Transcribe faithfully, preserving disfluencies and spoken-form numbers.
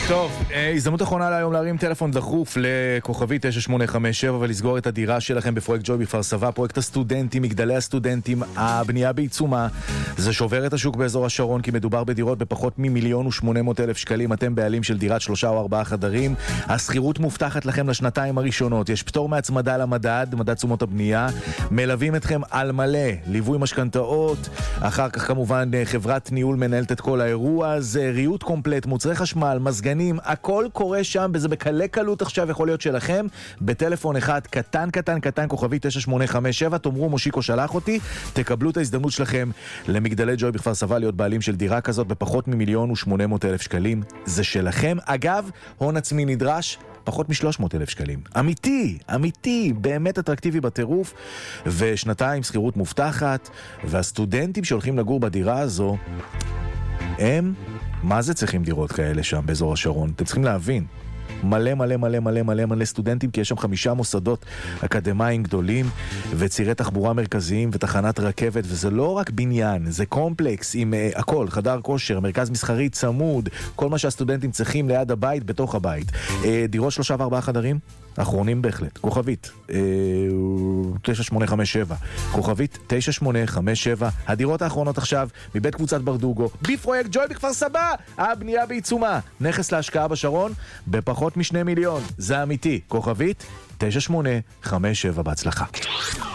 טוב, הזדמנות אחרונה להיום להרים טלפון דחוף לכוכבי תשע שמונה חמש שבע ולסגור את הדירה שלכם בפרויקט ג'וי בכפר סבא, פרויקט הסטודנטים, מגדלי הסטודנטים, הבנייה בעיצומה. זה שובר את השוק באזור השרון כי מדובר בדירות בפחות ממיליון ושמונה מאות אלף שקלים. אתם בעלים של דירת שלושה או ארבעה חדרים, הסחירות מובטחת לכם לשנתיים הראשונות, יש פטור מהצמדה למדד, מדד תשומות הבנייה, מלווים אתכם על מלא, ליווי משכנתאות, אחר כך כמובן חברת ניהול מנהלת את כל האירוע הזה, ריהוט קומפלט, מוצרי חשמל, מזגנים, הכל קורה שם, וזה בקלי קלות עכשיו יכול להיות שלכם, בטלפון אחד קטן קטן קטן, כוכבי תשע שמונה חמש שבע, תאמרו מושיקו שלח אותי, תקבלו את ההזדמנות שלכם למגדלי ג'וי בכפר סבא להיות בעלים של דירה כזאת בפחות ממיליון ושמונה מאות אלף שקלים. זה שלכם. אגב, הון עצמי נדרש פחות מ-שלוש מאות אלף שקלים. אמיתי, אמיתי, באמת אטרקטיבי בטירוף, ושנתיים שכירות מובטחת, והסטודנטים שהולכים לגור בדירה הזו, הם, מה זה צריכים דירות כאלה שם באזור השרון? אתם צריכים להבין. מלא מלא מלא מלא מלא מלא סטודנטים, כי יש שם חמישה מוסדות אקדמיים גדולים וצירי תחבורה מרכזיים ותחנת רכבת, וזה לא רק בניין, זה קומפלקס עם uh, הכל, חדר כושר, מרכז מסחרי צמוד, כל מה שהסטודנטים צריכים ליד הבית, בתוך הבית. uh, דירות שלושה וארבעה חדרים אחרונים בהחלט. כוכבית uh, תשע שמונה חמש שבע, כוכבית תשע שמונה חמש שבע, הדירות האחרונות עכשיו מבית קבוצת ברדוגו בפרויקט ג'וי בכפר סבא, הבנייה בעיצומה, נכס להשקעה בשרון בפחות משני מיליון. זה אמיתי. כוכבית תשע שמונה חמש שבע, בהצלחה.